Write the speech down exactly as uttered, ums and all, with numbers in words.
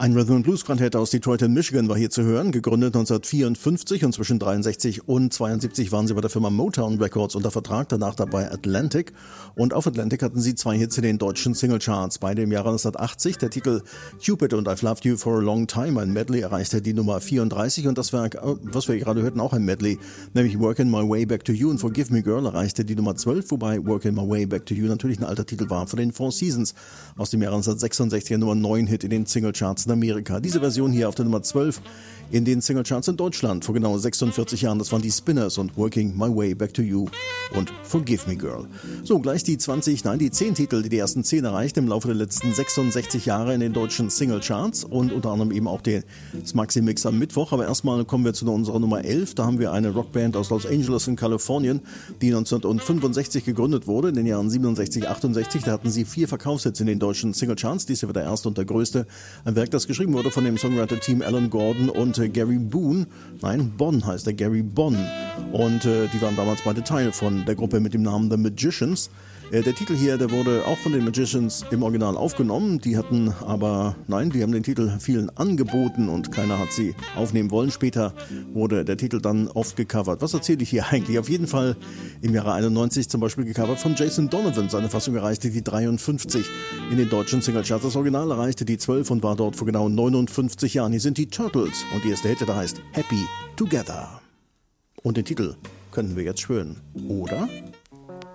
Ein Rhythm and Blues Quartett aus Detroit in Michigan war hier zu hören, gegründet neunzehnhundertvierundfünfzig und zwischen dreiundsechzig und zweiundsiebzig waren sie bei der Firma Motown Records unter Vertrag, danach dabei Atlantic und auf Atlantic hatten sie zwei Hits in den deutschen Singlecharts, beide im Jahre neunzehnhundertachtzig, der Titel Cupid und I've Loved You for a Long Time, ein Medley erreichte die Nummer vierunddreißig und das Werk, was wir gerade hörten, auch ein Medley, nämlich Working My Way Back to You und Forgive Me Girl erreichte die Nummer zwölf, wobei Working My Way Back to You natürlich ein alter Titel war von den Four Seasons aus dem Jahre neunzehnhundertsechsundsechzig, Nummer neun Hit in den Singlecharts in Amerika. Diese Version hier auf der Nummer zwölf in den Singlecharts in Deutschland vor genau sechsundvierzig Jahren. Das waren die Spinners und Working My Way Back to You und Forgive Me Girl. So, gleich die zwanzig, nein, die zehn Titel, die die ersten zehn erreicht im Laufe der letzten sechsundsechzig Jahre in den deutschen Singlecharts und unter anderem eben auch den Maxi-Mix am Mittwoch. Aber erstmal kommen wir zu unserer Nummer elf. Da haben wir eine Rockband aus Los Angeles in Kalifornien, die neunzehnhundertfünfundsechzig gegründet wurde. In den Jahren siebenundsechzig, achtundsechzig, da hatten sie vier Verkaufshits in den deutschen Singlecharts. Dies hier war der erste und der größte. Ein Werk, das geschrieben wurde von dem Songwriter-Team Alan Gordon und Gary Boone, nein, Bonn heißt er, Gary Bonn. Und äh, die waren damals beide Teil von der Gruppe mit dem Namen The Magicians. Äh, der Titel hier, der wurde auch von den Magicians im Original aufgenommen. Die hatten aber, nein, die haben den Titel vielen angeboten und keiner hat sie aufnehmen wollen. Später wurde der Titel dann oft gecovert. Was erzähle ich hier eigentlich? Auf jeden Fall im Jahre einundneunzig zum Beispiel gecovert von Jason Donovan. Seine Fassung erreichte die dreiundfünfzig in den deutschen Singlecharts. Das Original erreichte die zwölf und war dort vor genau neunundfünfzig Jahren. Hier sind die Turtles und die erste Hit, der heißt Happy Together. Und den Titel können wir jetzt schwören, oder?